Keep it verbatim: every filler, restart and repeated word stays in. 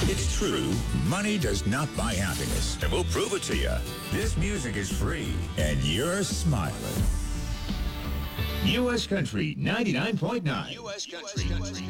It's true, money does not buy happiness. And we'll prove it to you. This music is free, and you're smiling. U S Country ninety-nine point nine. U S Country.